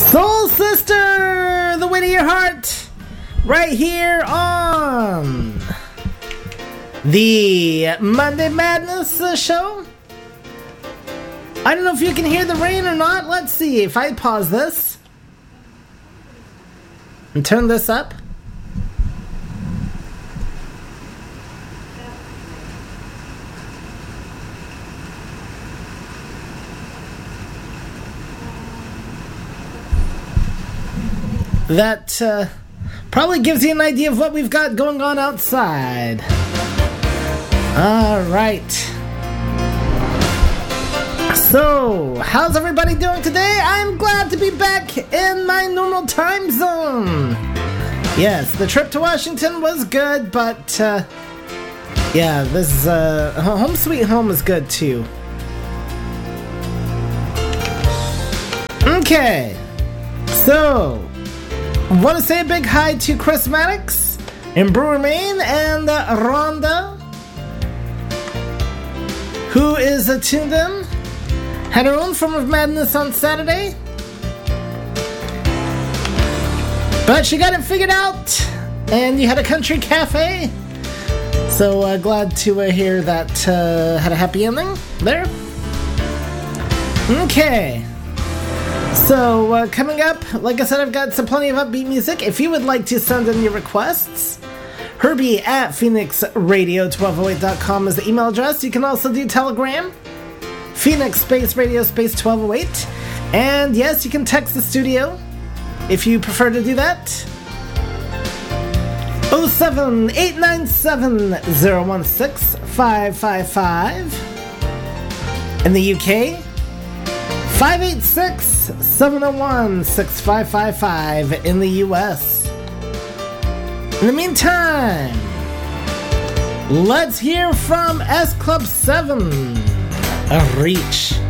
Soul Sister, the way to your heart, right here on the Monday Madness show. I don't know if you can hear the rain or not. Let's see if I pause this and turn this up. That probably gives you an idea of what we've got going on outside. All right. So, how's everybody doing today? I'm glad to be back in my normal time zone. Yes, the trip to Washington was good, but yeah, this Home Sweet Home is good too. Okay, so want to say a big hi to Chris Maddox in Brewer, Maine, and Rhonda, who is tuned in. Had her own form of madness on Saturday, but she got it figured out, and you had a country cafe. So glad to hear that had a happy ending there. Okay. So, coming up, like I said, I've got plenty of upbeat music. If you would like to send in your requests, Herbie at PhoenixRadio1208.com is the email address. You can also do Telegram, Phoenix Space Radio Space 1208. And yes, you can text the studio if you prefer to do that. 07897-016-555. In the UK, 586-701-6555 in the US. In the meantime, let's hear from S Club 7, A Reach.